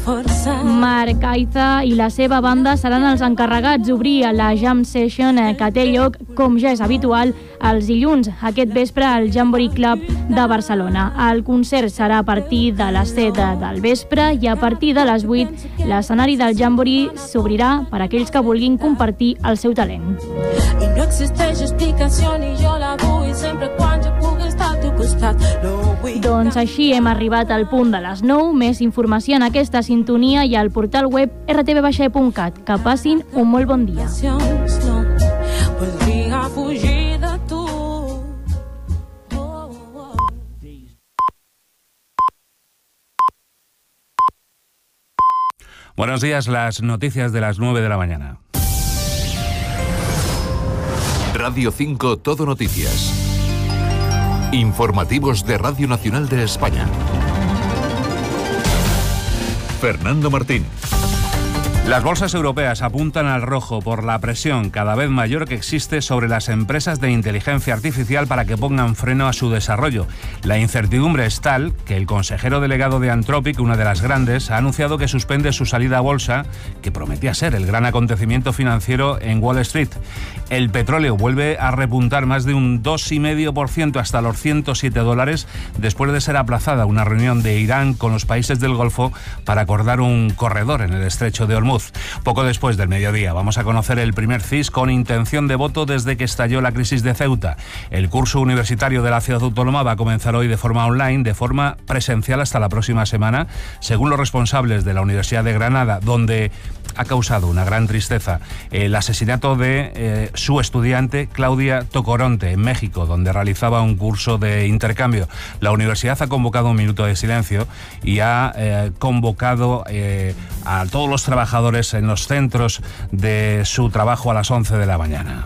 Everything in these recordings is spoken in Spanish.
Marc Aiza i la seva banda seran els encarregats d'obrir la Jam Session que té lloc, com ja és habitual, els dilluns, aquest vespre al Jamboree Club de Barcelona. El concert serà a partir de les 7 del vespre i a partir de les 8 l'escenari del Jamboree s'obrirà per a aquells que vulguin compartir el seu talent. I no existeix explicació ni jo la vull sempre quan jo puc estar al teu costat. Doncs així hem arribat al punt de les 9. Més informació en aquesta sintonia i al portal web rtv.cat. Que passin un molt bon dia. Podria fugir de tu. Buenos días, las noticias de las 9 de la mañana. Radio 5 Todo Noticias. Informativos de Radio Nacional de España. Fernando Martín. Las bolsas europeas apuntan al rojo por la presión cada vez mayor que existe sobre las empresas de inteligencia artificial para que pongan freno a su desarrollo. La incertidumbre es tal que el consejero delegado de Anthropic, una de las grandes, ha anunciado que suspende su salida a bolsa, que prometía ser el gran acontecimiento financiero en Wall Street. El petróleo vuelve a repuntar más de un 2,5% hasta los $107 después de ser aplazada una reunión de Irán con los países del Golfo para acordar un corredor en el estrecho de Hormuz. Poco después del mediodía vamos a conocer el primer CIS con intención de voto desde que estalló la crisis de Ceuta. El curso universitario de la ciudad autónoma va a comenzar hoy de forma online, de forma presencial hasta la próxima semana, según los responsables de la Universidad de Granada, donde ha causado una gran tristeza el asesinato de su estudiante Claudia Tocoronte en México, donde realizaba un curso de intercambio. La universidad ha convocado un minuto de silencio y ha convocado a todos los trabajadores en los centros de su trabajo a las 11 de la mañana.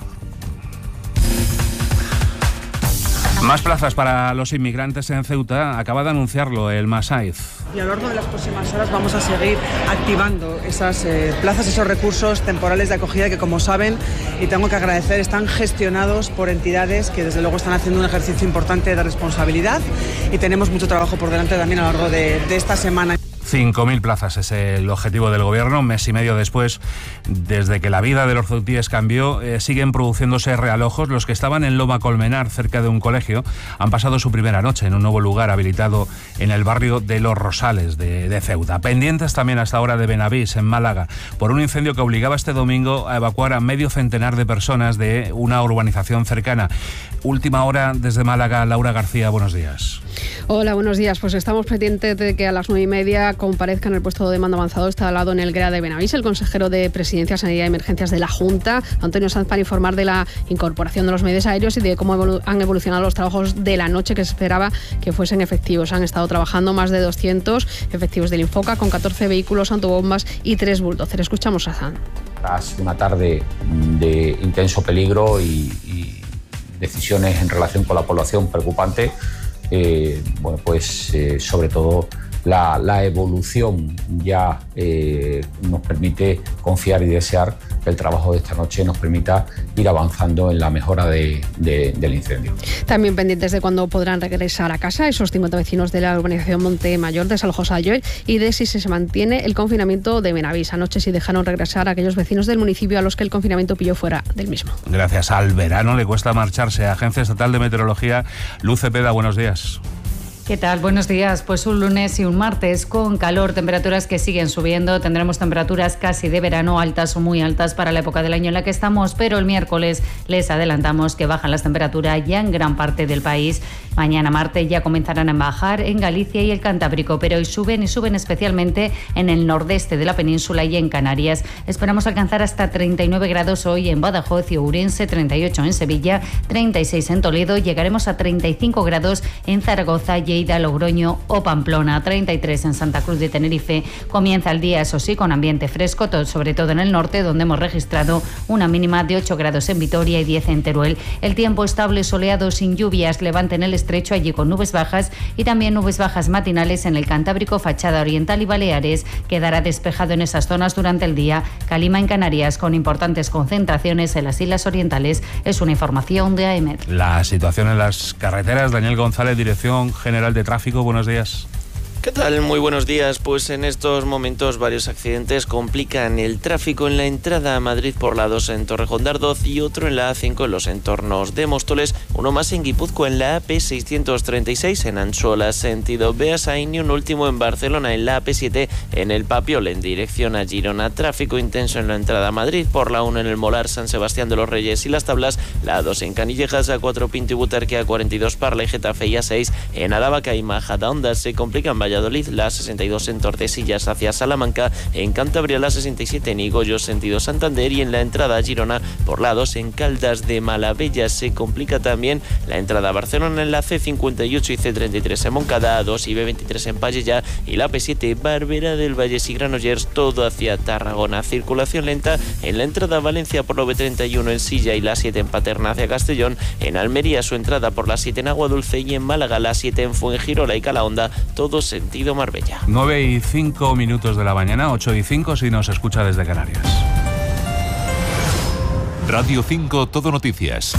Más plazas para los inmigrantes en Ceuta, acaba de anunciarlo el Masaiz. Y a lo largo de las próximas horas vamos a seguir activando esas plazas, esos recursos temporales de acogida que, como saben, y tengo que agradecer, están gestionados por entidades que desde luego están haciendo un ejercicio importante de responsabilidad y tenemos mucho trabajo por delante también a lo largo de esta semana. 5.000 plazas es el objetivo del gobierno. Mes y medio después, desde que la vida de los ceutíes cambió, siguen produciéndose realojos. Los que estaban en Loma Colmenar, cerca de un colegio, han pasado su primera noche en un nuevo lugar habilitado en el barrio de Los Rosales de Ceuta. Pendientes también hasta ahora de Benavís, en Málaga, por un incendio que obligaba este domingo a evacuar a medio centenar de personas de una urbanización cercana. Última hora desde Málaga, Laura García, buenos días. Hola, buenos días. Pues estamos pendientes de que a las 9:30 comparezca en el puesto de mando avanzado instalado en el GREA de Benavís el consejero de Presidencia, Sanidad y Emergencias de la Junta, Antonio Sanz, para informar de la incorporación de los medios aéreos y de cómo han evolucionado los trabajos de la noche que se esperaba que fuesen efectivos. Han estado trabajando más de 200 efectivos del Infoca con 14 vehículos autobombas y 3 bulldozers. Escuchamos a Sanz. Tras una tarde de intenso peligro y decisiones en relación con la población preocupante, sobre todo la evolución ya nos permite confiar y desear que el trabajo de esta noche nos permita ir avanzando en la mejora del incendio. También pendientes de cuándo podrán regresar a casa esos 50 vecinos de la urbanización Montemayor de Salojos Ayoy y de si se mantiene el confinamiento de Benavís. Anoche sí dejaron regresar a aquellos vecinos del municipio a los que el confinamiento pilló fuera del mismo. Gracias al verano le cuesta marcharse. Agencia Estatal de Meteorología, Luz Cepeda, buenos días. ¿Qué tal? Buenos días. Pues un lunes y un martes con calor, temperaturas que siguen subiendo. Tendremos temperaturas casi de verano, altas o muy altas para la época del año en la que estamos, pero el miércoles les adelantamos que bajan las temperaturas ya en gran parte del país. Mañana martes ya comenzarán a bajar en Galicia y el Cantábrico, pero hoy suben especialmente en el nordeste de la península y en Canarias. Esperamos alcanzar hasta 39 grados hoy en Badajoz y Ourense, 38 en Sevilla, 36 en Toledo. Llegaremos a 35 grados en Zaragoza, Lleida, Logroño o Pamplona, 33 en Santa Cruz de Tenerife. Comienza el día, eso sí, con ambiente fresco, sobre todo en el norte, donde hemos registrado una mínima de 8 grados en Vitoria y 10 en Teruel. El tiempo estable, soleado, sin lluvias, levante en el estrecho, allí con nubes bajas y también nubes bajas matinales en el Cantábrico, Fachada Oriental y Baleares. Quedará despejado en esas zonas durante el día. Calima en Canarias, con importantes concentraciones en las Islas Orientales. Es una información de AEMET. La situación en las carreteras, Daniel González, Dirección General de Tráfico, buenos días. ¿Qué tal? Muy buenos días. Pues en estos momentos varios accidentes complican el tráfico en la entrada a Madrid por la 2 en Torrejón de Ardoz y otro en la A5 en los entornos de Móstoles, uno más en Guipúzcoa en la AP636 en Ansola sentido Beasain y un último en Barcelona en la AP7 en el Papiol en dirección a Girona. Tráfico intenso en la entrada a Madrid por la 1 en el Molar, San Sebastián de los Reyes y Las Tablas, la 2 en Canillejas, A4 Pinto y Butarque, A42 Parla y Getafe y A6 en Aravaca y Majadahonda. Se complican Valladolid, la 62 en Tordesillas hacia Salamanca, en Cantabria la 67 en Igollos sentido Santander y en la entrada a Girona por la 2 en Caldas de Malavella. Se complica también la entrada a Barcelona en la C58 y C33 en Moncada, A2 y B23 en Pallejà y la P7 Barberá del Vallès y Granollers, todo hacia Tarragona. Circulación lenta en la entrada a Valencia por la B31 en Silla y la 7 en Paterna hacia Castellón, en Almería su entrada por la 7 en Aguadulce y en Málaga la 7 en Fuengirola y Calahonda, todo sentido Marbella. 9:05 de la mañana, 8:05 si nos escucha desde Canarias. Radio 5 Todo Noticias.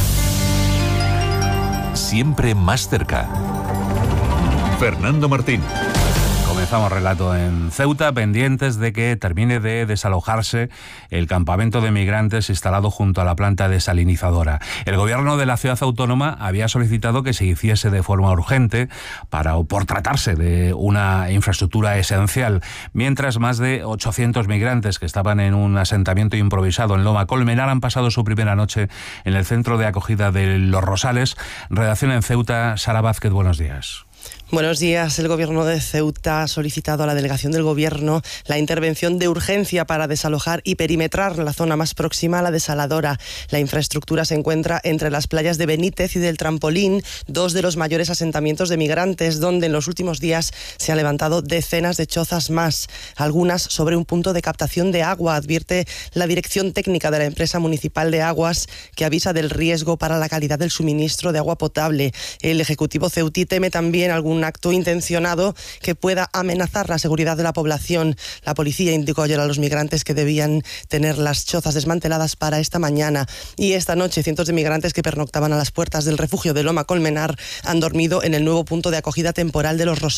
Siempre más cerca. Fernando Martín. Comenzamos relato en Ceuta, pendientes de que termine de desalojarse el campamento de migrantes instalado junto a la planta desalinizadora. El gobierno de la ciudad autónoma había solicitado que se hiciese de forma urgente por tratarse de una infraestructura esencial, mientras más de 800 migrantes que estaban en un asentamiento improvisado en Loma Colmenar han pasado su primera noche en el centro de acogida de Los Rosales. Redacción en Ceuta, Sara Vázquez, buenos días. Buenos días. El Gobierno de Ceuta ha solicitado a la delegación del Gobierno la intervención de urgencia para desalojar y perimetrar la zona más próxima a la desaladora. La infraestructura se encuentra entre las playas de Benítez y del Trampolín, dos de los mayores asentamientos de migrantes, donde en los últimos días se han levantado decenas de chozas más, algunas sobre un punto de captación de agua, advierte la Dirección Técnica de la Empresa Municipal de Aguas, que avisa del riesgo para la calidad del suministro de agua potable. El Ejecutivo ceutí teme también algún acto intencionado que pueda amenazar la seguridad de la población. La policía indicó ayer a los migrantes que debían tener las chozas desmanteladas para esta mañana. Y esta noche cientos de migrantes que pernoctaban a las puertas del refugio de Loma Colmenar han dormido en el nuevo punto de acogida temporal de Los Rosales.